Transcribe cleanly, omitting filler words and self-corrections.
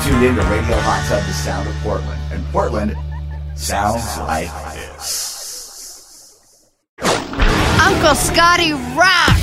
tuned in to Radio Hot Tub, the sound of Portland. And Portland sounds like this. Uncle Scotty rocks!